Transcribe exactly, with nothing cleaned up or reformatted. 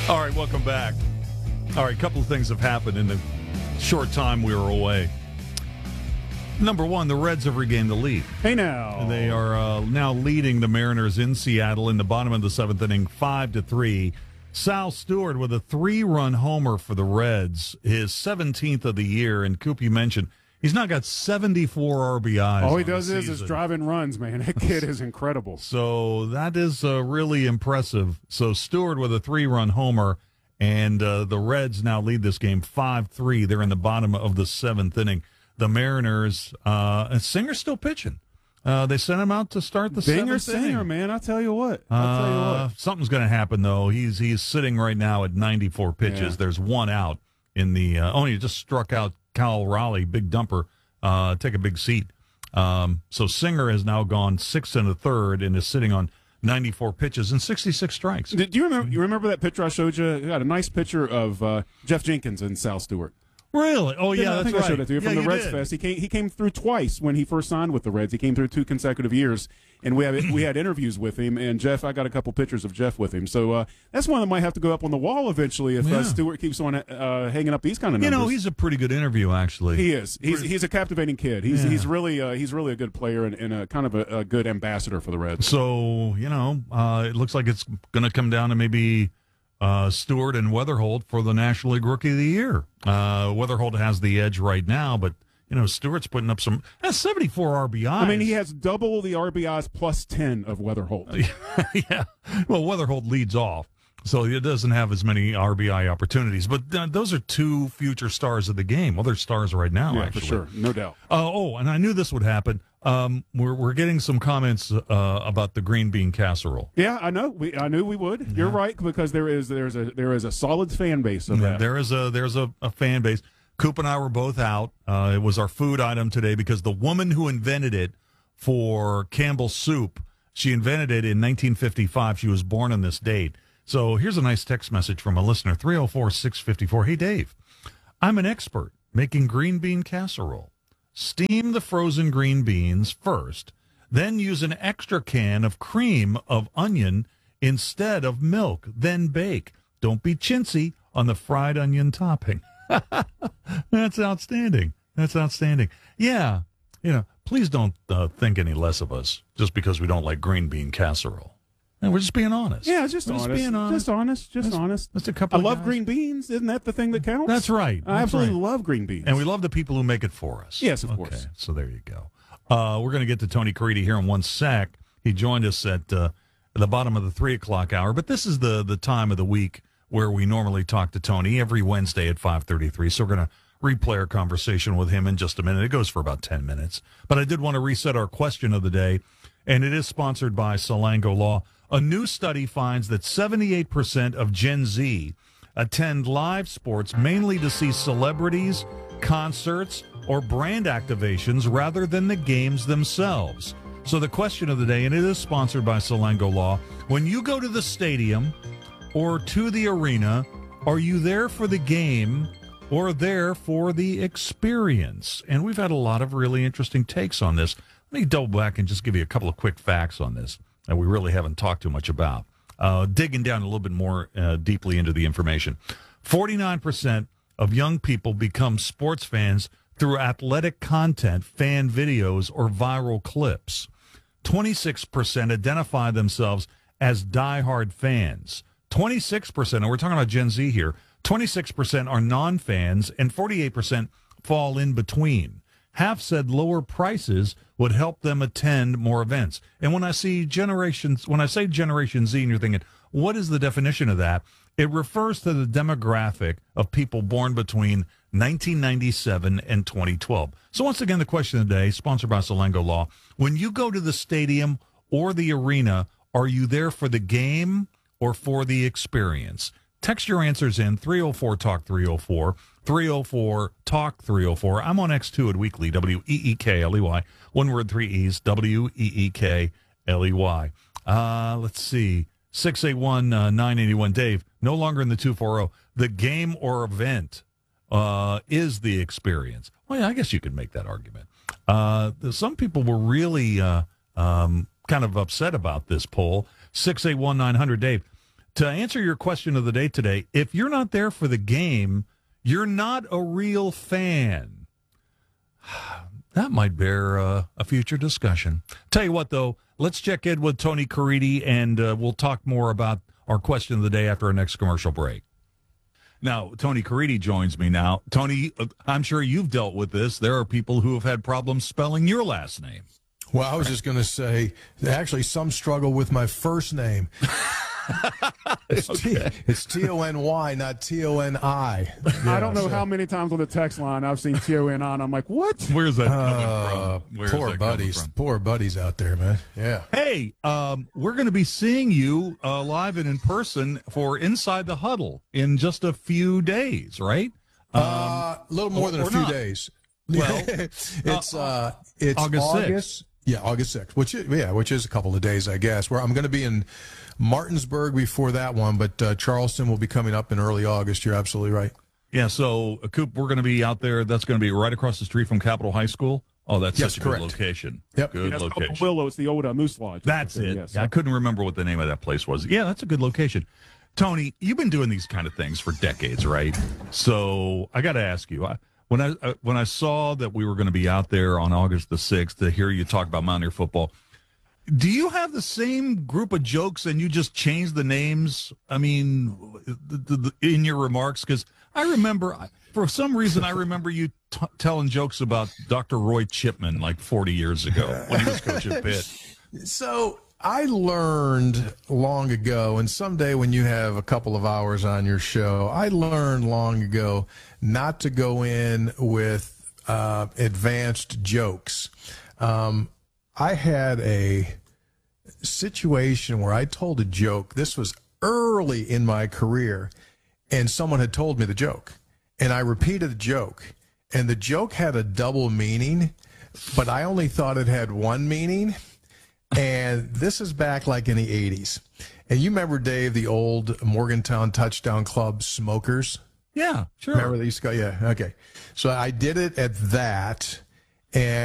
All right, welcome back. All right, a couple of things have happened in the short time we were away. Number one, the Reds have regained the lead. Hey now. And they are uh, now leading the Mariners in Seattle in the bottom of the seventh inning, five to three. Sal Stewart with a three-run homer for the Reds, his seventeenth of the year. And Coop, you mentioned he's now got seventy-four R B Is. All he does is, is driving runs, man. That kid is incredible. So that is uh, really impressive. So Stewart with a three-run homer, and uh, the Reds now lead this game five three. They're in the bottom of the seventh inning. The Mariners, uh, and Singer's still pitching. Uh, they sent him out to start the Dinger seventh Singer, inning. man. I'll tell you what. I'll tell you Uh, what. something's going to happen, though. He's he's sitting right now at ninety-four pitches. Yeah. There's one out in the uh, – oh, he just struck out Cal Raleigh, big dumper, uh, take a big seat. Um, so Singer has now gone six and a third and is sitting on ninety-four pitches and sixty-six strikes. Do you remember? You remember that picture I showed you? I got a nice picture of uh, Jeff Jenkins and Sal Stewart. Really? Oh, yeah, Didn't I? that's I think right. I showed it to you yeah, from the you Reds did. Fest. He came. He came through twice when he first signed with the Reds. He came through two consecutive years, and we had we had interviews with him. And Jeff, I got a couple pictures of Jeff with him. So uh, that's one that might have to go up on the wall eventually if Yeah. uh, Stewart keeps on uh, hanging up these kind of You numbers. know, he's a pretty good interview, actually. He is. He's he's a captivating kid. He's Yeah. he's really uh, he's really a good player and, and a kind of a, a good ambassador for the Reds. So, you know, uh, it looks like it's going to come down to maybe uh, Stewart and Weatherholt for the National League Rookie of the Year. Uh, Weatherholt has the edge right now, but, you know, Stewart's putting up some – that's seventy-four R B Is. I mean, he has double the R B Is plus ten of Weatherholt. yeah. Well, Weatherholt leads off, so it doesn't have as many R B I opportunities. But uh, those are two future stars of the game. Well, they're stars right now, Yeah, actually. for sure, no doubt. Uh, oh, and I knew this would happen. Um, we're we're getting some comments uh, about the green bean casserole. Yeah, I know. We I knew we would. You're right because there is there's a there is a solid fan base of that. There is a there's a, a fan base. Coop and I were both out. Uh, it was our food item today because the woman who invented it for Campbell's soup, she invented it in nineteen fifty-five. She was born on this date. So here's a nice text message from a listener, three oh four, six five four. Hey, Dave, I'm an expert making green bean casserole. Steam the frozen green beans first, then use an extra can of cream of onion instead of milk, then bake. Don't be chintzy on the fried onion topping. That's outstanding. That's outstanding. Yeah, you know, please don't uh, think any less of us just because we don't like green bean casserole. And we're just being honest. Yeah, just We're honest. Just being honest. Just honest. Just Just- honest. Just a couple I of love guys. green beans. Isn't that the thing that counts? That's right. I That's absolutely right. love green beans. And we love the people who make it for us. Yes, of okay, course. So there you go. Uh, we're going to get to Tony Caridi here in one sec. He joined us at uh, the bottom of the three o'clock hour, but this is the the time of the week where we normally talk to Tony every Wednesday at five thirty-three. So we're going to replay our conversation with him in just a minute. It goes for about ten minutes. But I did want to reset our question of the day, and it is sponsored by Salango Law. A new study finds that seventy-eight percent of Gen Z attend live sports mainly to see celebrities, concerts, or brand activations rather than the games themselves. So the question of the day, and it is sponsored by Salango Law, when you go to the stadium or to the arena, are you there for the game or there for the experience? And we've had a lot of really interesting takes on this. Let me double back and just give you a couple of quick facts on this that we really haven't talked too much about. Uh, digging down a little bit more uh, deeply into the information. forty-nine percent of young people become sports fans through athletic content, fan videos, or viral clips. twenty-six percent identify themselves as diehard fans. twenty-six percent, and we're talking about Gen Z here, twenty-six percent are non-fans, and forty-eight percent fall in between. Half said lower prices would help them attend more events. And when I see generations, when I say Generation Z, and you're thinking, what is the definition of that? It refers to the demographic of people born between nineteen ninety-seven and twenty twelve. So once again, the question of the day, sponsored by Salango Law. When you go to the stadium or the arena, are you there for the game or for the experience? Text your answers in three oh four talk three oh four, three oh four talk three oh four. I'm on X two at Weekly, W E E K L E Y. One word, three E's, W E E K L E Y. Uh, let's see. six eight one, nine eight one. Dave, no longer in the two forty. The game or event uh, is the experience. Well, yeah, I guess you could make that argument. Uh, some people were really uh, um, kind of upset about this poll. six eight one, nine hundred. Dave, to answer your question of the day today, if you're not there for the game, you're not a real fan. That might bear uh, a future discussion. Tell you what, though, let's check in with Tony Caridi, and uh, we'll talk more about our question of the day after our next commercial break. Now, Tony Caridi joins me now. Tony, I'm sure you've dealt with this. There are people who have had problems spelling your last name. Well, I was just going to say, actually, some struggle with my first name. It's, Okay. T, it's T O N Y, not T O N I. Yeah, I don't know so, how many times on the text line I've seen T O N on. I'm like, what? Where's that coming Uh, from? Where's poor that coming buddies. from? Poor buddies out there, man. Yeah. Hey, um, we're going to be seeing you uh, live and in person for Inside the Huddle in just a few days, right? Uh, a little more or- than a or few not. days. Well, it's uh, it's August August. sixth. Yeah, August sixth, which is, yeah, which is a couple of days, I guess. Where I'm going to be in Martinsburg before that one, but uh, Charleston will be coming up in early August. You're absolutely right. Yeah, so, uh, Coop, we're going to be out there. That's going to be right across the street from Capitol High School. Oh, that's Yes, such a correct. good location. Yep. Good That's called location. Willow. It's the old uh, Moose Lodge. That's it. Yes. Yeah, I couldn't remember what the name of that place was. Yeah, that's a good location. Tony, you've been doing these kind of things for decades, right? So I got to ask you, I, when I uh, when I saw that we were going to be out there on August the sixth to hear you talk about Mountaineer football, do you have the same group of jokes and you just change the names? I mean, the, the, the, in your remarks, because I remember, for some reason, I remember you t- telling jokes about Doctor Roy Chipman like forty years ago when he was coaching Pitt. So I learned long ago, and someday when you have a couple of hours on your show, I learned long ago not to go in with uh, advanced jokes. Um, I had a situation where I told a joke. This was early in my career, and someone had told me the joke, and I repeated the joke, and the joke had a double meaning, but I only thought it had one meaning. And this is back like in the eighties. And you remember, Dave, the old Morgantown Touchdown Club Smokers? Yeah, sure. Remember they used to go? Yeah, okay. So I did it at that, and